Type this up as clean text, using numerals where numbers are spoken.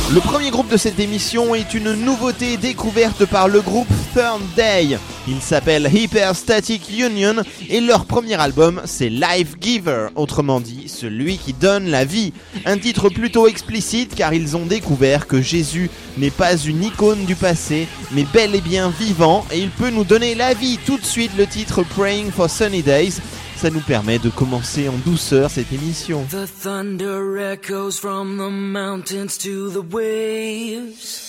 Le premier groupe de cette émission est une nouveauté découverte par le groupe Third Day. Il s'appelle Hyperstatic Union et leur premier album c'est Life Giver, autrement dit celui qui donne la vie. Un titre plutôt explicite car ils ont découvert que Jésus n'est pas une icône du passé mais bel et bien vivant et il peut nous donner la vie. Tout de suite le titre Praying for Sunny Days. Ça nous permet de commencer en douceur cette émission. The thunder echoes from the mountains to the waves.